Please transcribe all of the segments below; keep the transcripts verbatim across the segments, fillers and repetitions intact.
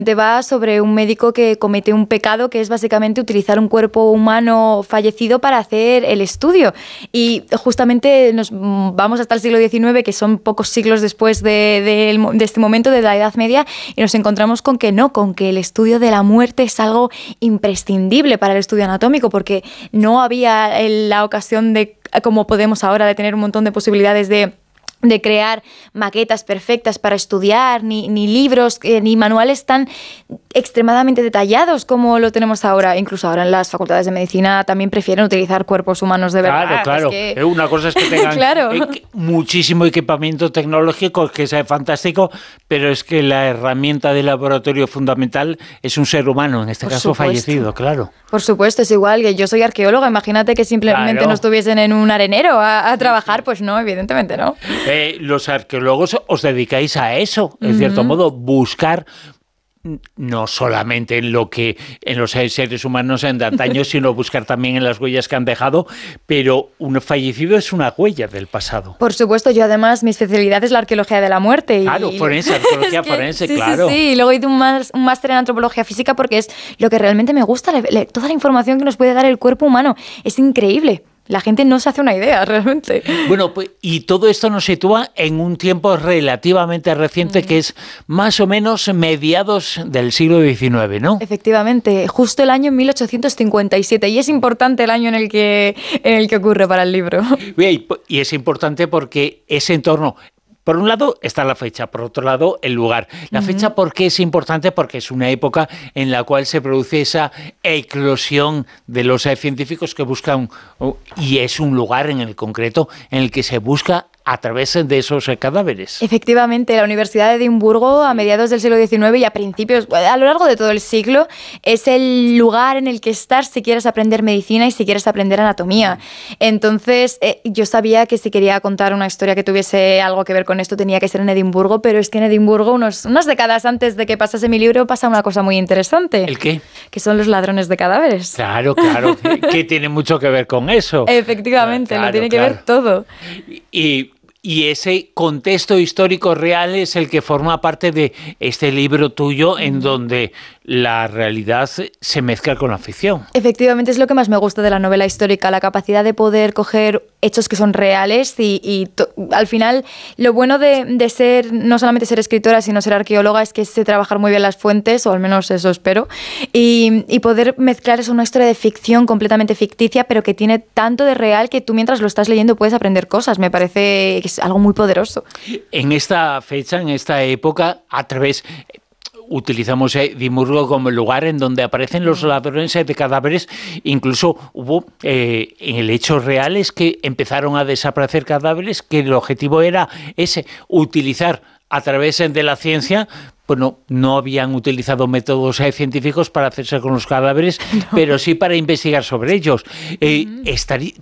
Va sobre un médico que comete un pecado que es básicamente utilizar un cuerpo humano fallecido para hacer el estudio. Y justamente nos vamos hasta el siglo diecinueve, que son pocos siglos después de, de, de este momento, de la Edad Media, y nos encontramos con que no, con que el estudio de la muerte es algo imprescindible para el estudio anatómico, porque no había la ocasión de, como podemos ahora, de tener un montón de posibilidades de de crear maquetas perfectas para estudiar, ni, ni libros, eh, ni manuales tan extremadamente detallados como lo tenemos ahora. Incluso ahora en las facultades de medicina también prefieren utilizar cuerpos humanos de verdad. Claro, claro. Es que... Una cosa es que tengan claro. muchísimo equipamiento tecnológico, que sea fantástico, pero es que la herramienta de laboratorio fundamental es un ser humano, en este Por caso supuesto. fallecido, claro. Por supuesto, es igual que yo soy arqueóloga. Imagínate que simplemente Claro. no estuviesen en un arenero a, a trabajar. Pues no, evidentemente no. Eh, los arqueólogos os dedicáis a eso, en Uh-huh. cierto modo, buscar no solamente en lo que en los seres humanos de antaño, sino buscar también en las huellas que han dejado, pero un fallecido es una huella del pasado. Por supuesto, yo además mi especialidad es la arqueología de la muerte. Y, Claro, forense, arqueología es que, forense, sí, claro. Sí, sí, y luego hice un, más, un máster en antropología física porque es lo que realmente me gusta, le, le, toda la información que nos puede dar el cuerpo humano. Es increíble. La gente no se hace una idea, realmente. Bueno, pues, y todo esto nos sitúa en un tiempo relativamente reciente, mm. que es más o menos mediados del siglo diecinueve, ¿no? Efectivamente, justo el año mil ochocientos cincuenta y siete, y es importante el año en el que, en el que ocurre para el libro. Y es importante porque ese entorno... Por un lado está la fecha, por otro lado el lugar. La uh-huh. fecha, ¿por qué es importante? Porque es una época en la cual se produce esa eclosión de los científicos que buscan, y es un lugar en el concreto en el que se busca a través de esos cadáveres. Efectivamente, la Universidad de Edimburgo a mediados del siglo diecinueve y a principios, a lo largo de todo el siglo, es el lugar en el que estar si quieres aprender medicina y si quieres aprender anatomía. Entonces, eh, yo sabía que si quería contar una historia que tuviese algo que ver con esto tenía que ser en Edimburgo, pero es que en Edimburgo, unos, unas décadas antes de que pasase mi libro, pasa una cosa muy interesante. ¿El qué? Que son los ladrones de cadáveres. Claro, claro, que, que tiene mucho que ver con eso. Efectivamente, claro, lo tiene claro. que ver todo. Y... Y ese contexto histórico real es el que forma parte de este libro tuyo, en donde la realidad se mezcla con la ficción. Efectivamente, es lo que más me gusta de la novela histórica, la capacidad de poder coger hechos que son reales y, y to, al final lo bueno de, de ser, no solamente ser escritora, sino ser arqueóloga, es que sé trabajar muy bien las fuentes, o al menos eso espero, y, y poder mezclar eso, una historia de ficción completamente ficticia, pero que tiene tanto de real que tú mientras lo estás leyendo puedes aprender cosas. Me parece que es algo muy poderoso. En esta fecha, en esta época, a través... utilizamos Edimburgo como el lugar en donde aparecen los ladrones de cadáveres. Incluso hubo, eh, en el hecho real es que empezaron a desaparecer cadáveres, que el objetivo era ese, utilizar a través de la ciencia. Bueno, no habían utilizado métodos eh, científicos para hacerse con los cadáveres, no. pero sí para investigar sobre ellos. Eh, mm. estaría,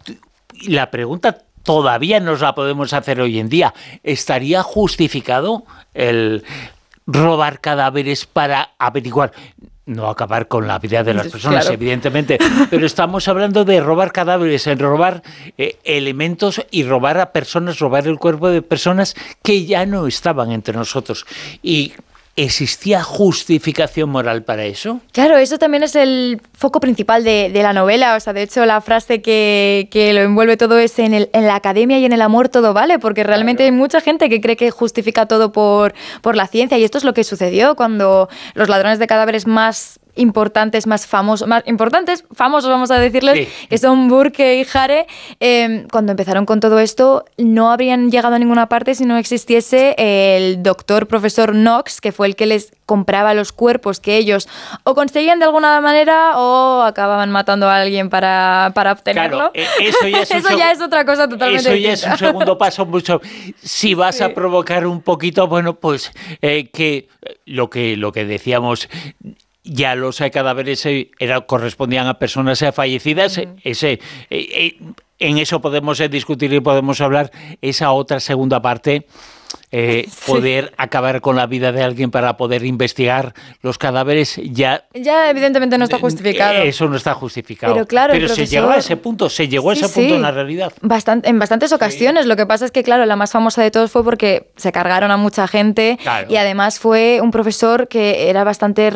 la pregunta todavía nos la podemos hacer hoy en día. ¿Estaría justificado el robar cadáveres para averiguar, no acabar con la vida de las personas, claro. evidentemente, pero estamos hablando de robar cadáveres, en robar eh, elementos y robar a personas, robar el cuerpo de personas que ya no estaban entre nosotros? Y ¿existía justificación moral para eso? Claro, eso también es el foco principal de, de la novela. O sea, de hecho, la frase que, que lo envuelve todo es en, el, en la academia y en el amor todo vale, porque realmente claro. hay mucha gente que cree que justifica todo por, por la ciencia, y esto es lo que sucedió cuando los ladrones de cadáveres más importantes, más famosos, más importantes, famosos vamos a decirles, sí. que son Burke y Hare, eh, cuando empezaron con todo esto no habrían llegado a ninguna parte si no existiese el doctor profesor Knox, que fue el que les compraba los cuerpos que ellos o conseguían de alguna manera o acababan matando a alguien para, para obtenerlo. Claro, eso ya es, eso ya es otra cosa totalmente Eso distinta. ya es un segundo paso mucho. Si vas sí. a provocar un poquito, bueno, pues eh, que lo que lo que decíamos, ya los cadáveres era, correspondían a personas fallecidas. Uh-huh. Ese, eh, eh, en eso podemos eh, discutir y podemos hablar. Esa otra segunda parte, eh, sí. poder acabar con la vida de alguien para poder investigar los cadáveres, ya... Ya evidentemente no está justificado. Eso no está justificado. Pero claro, Pero profesor, se llegó a ese punto, se llegó sí, a ese punto sí. en la realidad. Bastante, en bastantes ocasiones. Sí. Lo que pasa es que, claro, la más famosa de todos fue porque se cargaron a mucha gente, claro. y además fue un profesor que era bastante